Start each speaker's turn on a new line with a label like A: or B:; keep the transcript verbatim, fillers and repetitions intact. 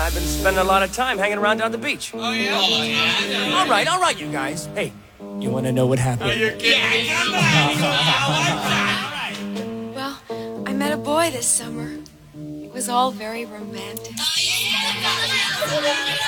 A: I've been spending a lot of time hanging around down the beach.
B: Oh, yeah? Oh, yeah.
A: All right, all right, you guys. Hey, you want to know what happened?
B: Oh, you're kidding. Yeah, come on.
C: Well, I met a boy this summer. It was all very romantic.
B: Oh, yeah.